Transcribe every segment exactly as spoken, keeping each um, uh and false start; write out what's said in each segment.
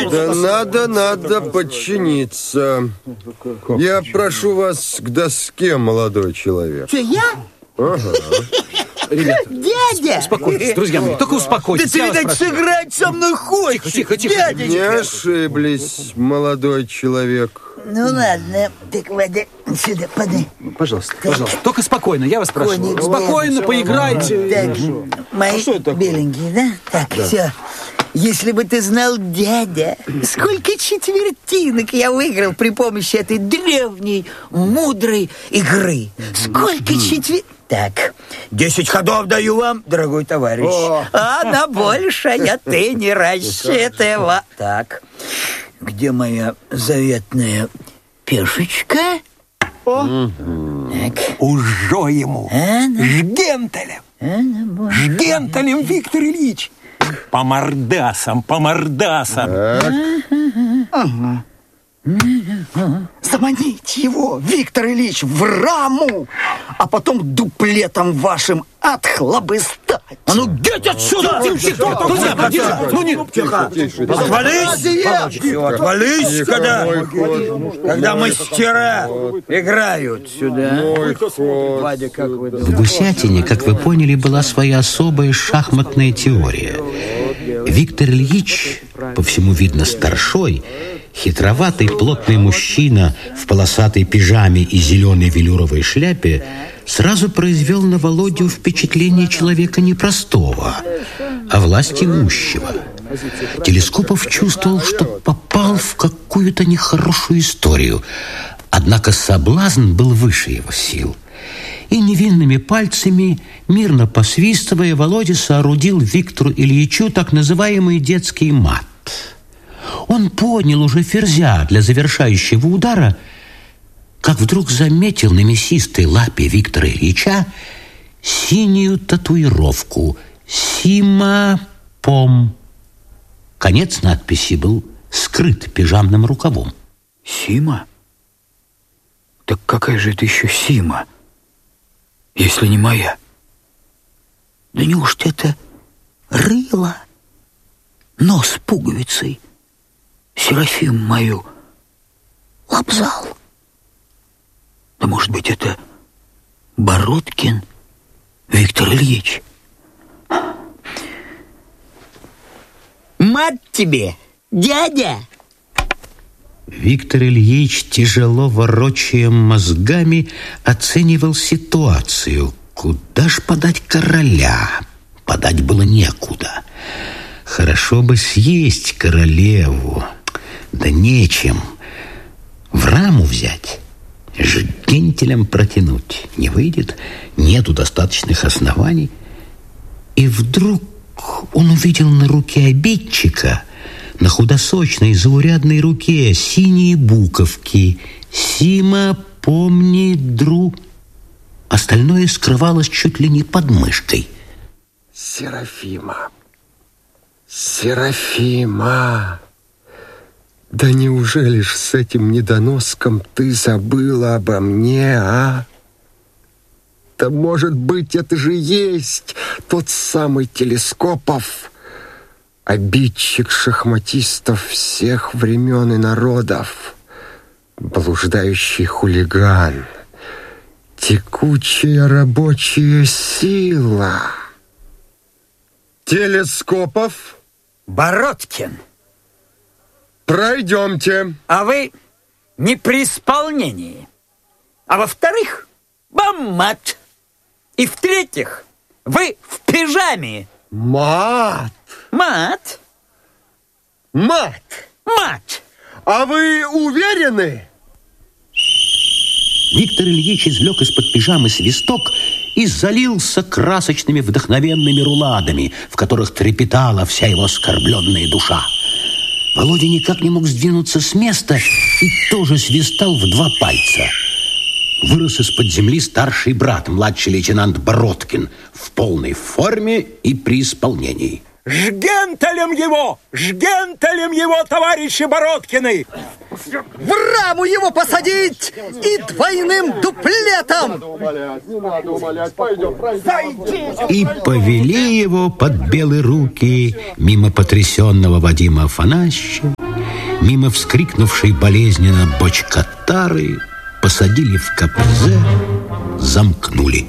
Да надо, надо подчиниться. Я прошу вас к доске, молодой человек. Что, я? Ага. Ребята, дядя! Успокойтесь, друзья мои, только успокойтесь. Да ты, видать, сыграть со мной хочешь. Тихо, тихо, тихо. Дядечка. Не ошиблись, молодой человек. Ну ладно, так, Вадя, сюда, подай. Пожалуйста, пожалуйста. Только спокойно, я вас прошу. Коник, Спокойно, поиграйте. Так, мои беленькие, да? Так, да. Все. Если бы ты знал, дядя, сколько четвертинок я выиграл при помощи этой древней, мудрой игры. Сколько четвертинок. Так, десять ходов даю вам, дорогой товарищ. О. А на большее ты не рассчитывай. Так, где моя заветная пешечка? О. Так. Уже ему. А, ну. Жгентелем. А, ну, Жгентелем, Виктор Ильич. По мордасам, по мордасам. Ага. Заманить его, Виктор Ильич, в раму, а потом дуплетом вашим отхлобыстать. А ну, геть отсюда! Ну, не... Отвались! Отвались, когда, когда мастера играют сюда. Вадя, как вы думаете? В «Гусятине», как вы поняли, была своя особая шахматная теория. Виктор Ильич, по всему видно старшой, хитроватый, плотный мужчина в полосатой пижаме и зеленой велюровой шляпе сразу произвел на Володю впечатление человека непростого, а власть имущего. Телескопов чувствовал, что попал в какую-то нехорошую историю, однако соблазн был выше его сил. И невинными пальцами, мирно посвистывая, Володя соорудил Виктору Ильичу так называемый детский мат. Он поднял уже ферзя для завершающего удара, как вдруг заметил на мясистой лапе Виктора Ильича синюю татуировку «Сима-пом». Конец надписи был скрыт пижамным рукавом. Сима? Так какая же это еще Сима, если не моя? Да неужто это рыло, нос пуговицей Серафим мою лобзал? Да, может быть, это Бородкин Виктор Ильич? Мать тебе, дядя! Виктор Ильич, тяжело ворочая мозгами, оценивал ситуацию. Куда ж подать короля? Подать было некуда. Хорошо бы съесть королеву. Да нечем. В раму взять, жгентелем протянуть не выйдет, нету достаточных оснований. И вдруг он увидел на руке обидчика, на худосочной заурядной руке, синие буковки «Сима, помни, друг». Остальное скрывалось чуть ли не под мышкой. Серафима, Серафима, да неужели ж с этим недоноском ты забыла обо мне, а? Да, может быть, это же есть тот самый Телескопов, обидчик шахматистов всех времен и народов, блуждающий хулиган, текучая рабочая сила. Телескопов? Бородкин. Пройдемте. А вы не при исполнении. А во-вторых, вам мат. И в-третьих, вы в пижаме. Мат. Мат. Мат. Мат. А вы уверены? Виктор Ильич извлек из-под пижамы свисток и залился красочными вдохновенными руладами, в которых трепетала вся его оскорбленная душа. Володя никак не мог сдвинуться с места и тоже свистал в два пальца. Вырос из-под земли старший брат, младший лейтенант Бородкин, в полной форме и при исполнении. Жгентелем его! Жгентелем его, товарищи Бородкины! В раму его посадить и двойным дуплетом! И повели его под белые руки мимо потрясенного Вадима Афанасьевича, мимо вскрикнувшей болезненно бочкатары, посадили в ка пэ зэ, замкнули.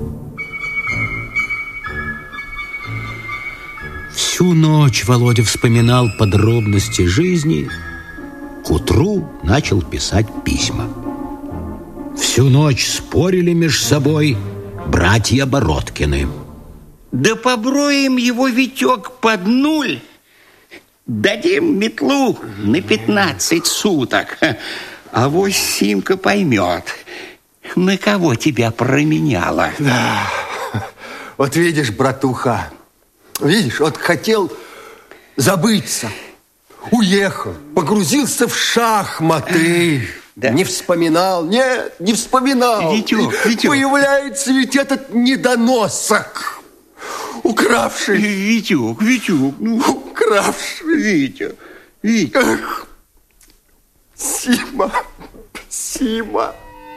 Всю ночь Володя вспоминал подробности жизни, к утру начал писать письма. Всю ночь спорили между собой братья Бородкины. Да поброем его, Витек, под нуль. Дадим метлу на пятнадцать суток. А вось Симка поймет, на кого тебя променяла. Да. Вот видишь, братуха, видишь, вот хотел забыться, уехал, погрузился в шахматы. Да. Не вспоминал, нет, не вспоминал. Витек, Витек. Появляется ведь этот недоносок, укравший. Витек, Витек, ну, укравший. Витя, Витя. Эх, Сима, Сима.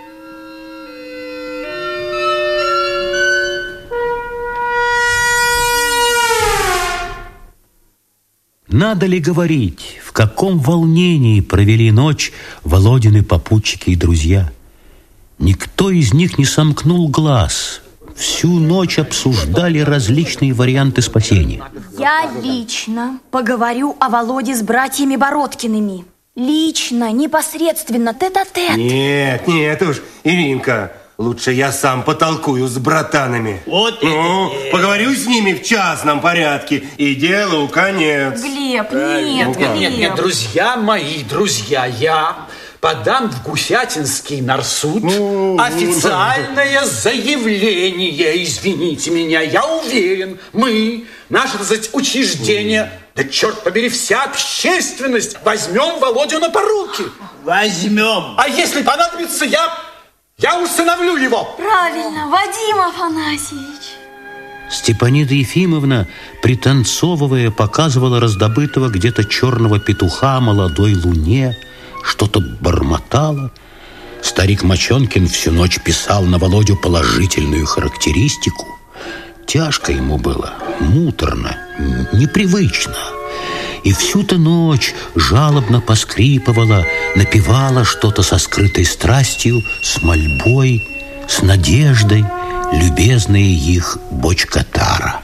Надо ли говорить, в каком волнении провели ночь Володины попутчики и друзья? Никто из них не сомкнул глаз. Всю ночь обсуждали различные варианты спасения. Я лично поговорю о Володе с братьями Бородкиными. Лично, непосредственно, тет-а-тет. Нет, нет уж, Иринка, лучше я сам потолкую с братанами. Вот ну, и... поговорю с ними в частном порядке, и делу конец. Глеб, нет, Глеб. Нет, нет, друзья мои, друзья, я подам в Гусятинский нарсуд ну, официальное ну, заявление. Извините меня, я уверен, мы, наше, так сказать, учреждение, да черт побери, вся общественность возьмем Володю на поруки. Возьмем. А если понадобится, я, я усыновлю его. Правильно, Вадим Афанасьевич. Степанида Ефимовна, пританцовывая, показывала раздобытого где-то черного петуха молодой луне, что-то бормотала. Старик Мочонкин всю ночь писал на Володю положительную характеристику. Тяжко ему было, муторно, непривычно. И всю-то ночь жалобно поскрипывала, напевала что-то со скрытой страстью, с мольбой, с надеждой, любезная их бочкатара.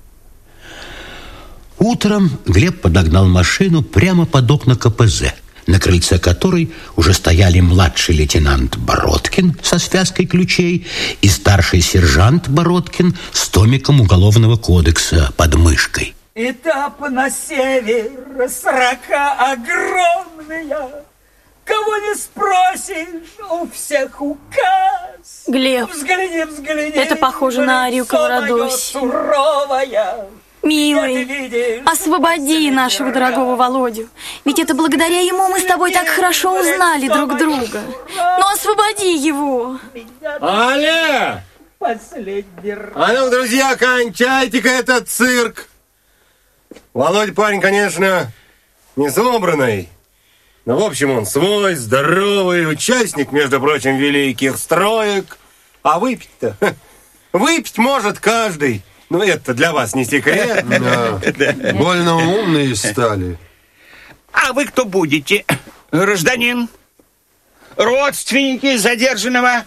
Утром Глеб подогнал машину прямо под окна ка пэ зэ, на крыльце которой уже стояли младший лейтенант Бородкин со связкой ключей и старший сержант Бородкин с томиком Уголовного кодекса под мышкой. Этап на север, срока огромные. Кого не спросишь, у всех указ. Глеб, взгляни, взгляни, это похоже на арию Каварадоси. Суровая. Милый, освободи нашего дорогого Володю. Ведь это благодаря ему мы с тобой так хорошо узнали друг друга. Ну, освободи его. Аля! А ну, друзья, кончайте-ка этот цирк. Володя парень, конечно, не собранный. Но, в общем, он свой, здоровый, участник, между прочим, великих строек. А выпить-то? Выпить может каждый. Ну, это для вас не секрет. Да. Больно умные стали. А вы кто будете, гражданин? Родственники задержанного?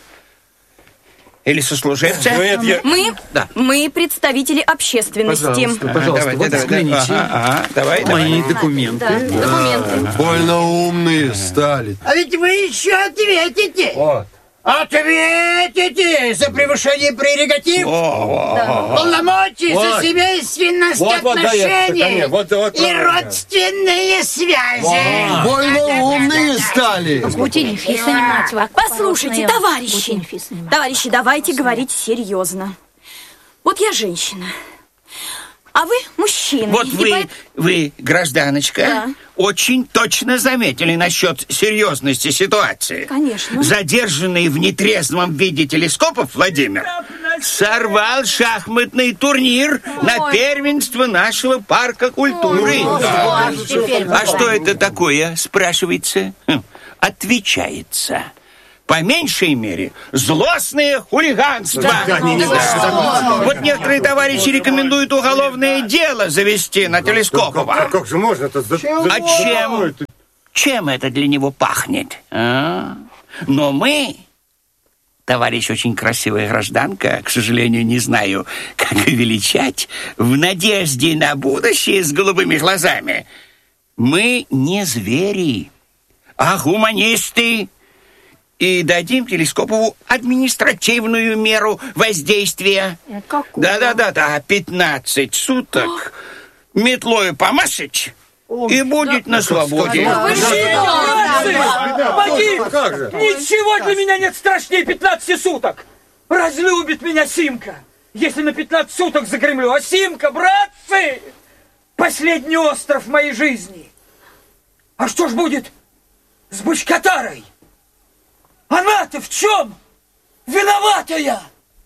Или сослуживцы? Ну, это я... Мы, да. мы представители общественности. Пожалуйста, пожалуйста, давай, вот давай, взгляните. Ага, ага, давай, Мои давай. документы. Да, документы. Больно умные стали. А ведь вы еще ответите. Вот. Ответите за превышение прерогатив, О, полномочий, Вот. за семейственные Вот, вот, да, я- отношения вот, вот, и правильно. родственные связи. Больно умные стали. Послушайте, товарищи, товарищи, давайте говорить серьезно. Вот я женщина, а вы мужчина. вот И вы, поэт- вы, гражданочка, Да. очень точно заметили насчет серьезности ситуации. Конечно. Задержанный в нетрезвом виде телескопов Владимир сорвал шахматный турнир на первенство нашего парка культуры. Да. А что это такое, спрашивается? Хм, Отвечается. По меньшей мере, злостное хулиганство. Да, да, не, не, да. Вот некоторые товарищи рекомендуют уголовное дело завести на Телескопова. Как, как же можно-то? А чем? Чем это для него пахнет? А? Но мы, товарищ очень красивая гражданка, к сожалению, не знаю, как ее величать, в надежде на будущее с голубыми глазами, мы не звери, а гуманисты. И дадим Телескопову административную меру воздействия. Какую? Да-да-да, пятнадцать суток метлою помашить, и будет на свободе. Братцы, ничего для меня нет страшнее пятнадцати суток. Разлюбит меня Симка, если на пятнадцать суток загремлю. А Симка, братцы, последний остров моей жизни. А что ж будет с Бочкатарой? Она-то в чем виноватая?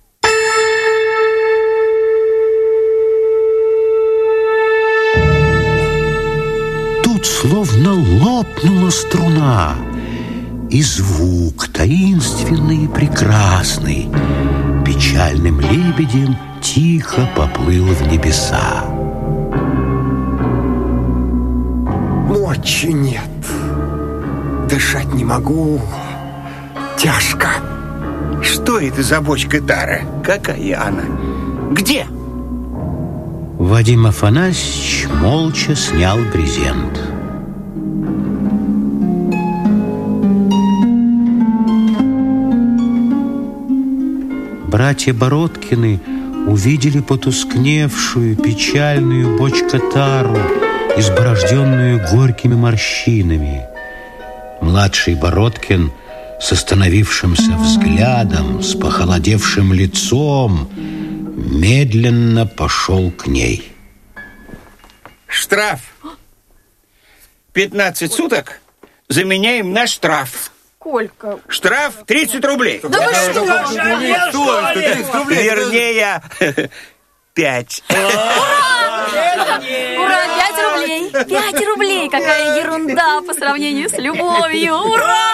Тут словно лопнула струна, и звук таинственный и прекрасный печальным лебедем тихо поплыл в небеса. Мочи нет. Дышать не могу. Тяжко. Что это за Бочкатара? Какая она? Где? Вадим Афанасьевич молча снял брезент. Братья Бородкины увидели потускневшую, печальную Бочкатару, изборожденную горькими морщинами. Младший Бородкин с остановившимся взглядом, с похолодевшим лицом, медленно пошел к ней. Штраф. пятнадцать суток заменяем на штраф. Сколько? Штраф тридцать рублей. Да вы что? тридцать рублей. Вернее, пять. Ура, пять рублей. Пять рублей. Какая ерунда по сравнению с любовью. Ура!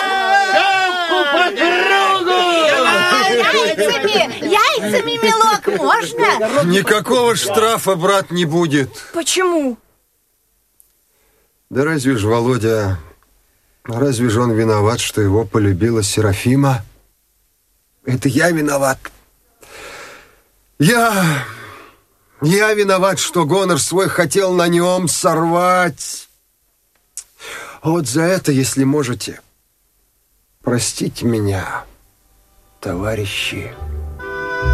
Яйцами, яйцами, милок, можно? Никакого штрафа, брат, не будет. Почему? Да разве ж Володя... Разве же он виноват, что его полюбила Серафима? Это я виноват. Я... Я виноват, что гонор свой хотел на нем сорвать. Вот за это, если можете, простите меня, товарищи.